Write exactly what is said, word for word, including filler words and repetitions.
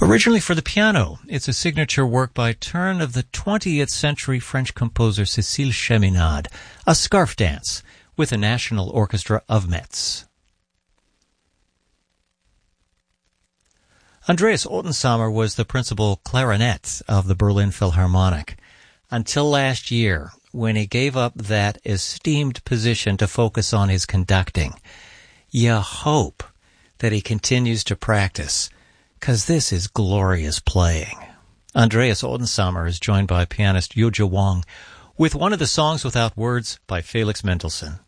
Originally for the piano, it's a signature work by turn of the twentieth century French composer Cécile Cheminade, a scarf dance with the National Orchestra of Metz. Andreas Ottensamer was the principal clarinet of the Berlin Philharmonic until last year, when he gave up that esteemed position to focus on his conducting. You hope that he continues to practice, because this is glorious playing. Andreas Ottensamer is joined by pianist Yoja Wong with one of the songs without words by Felix Mendelssohn.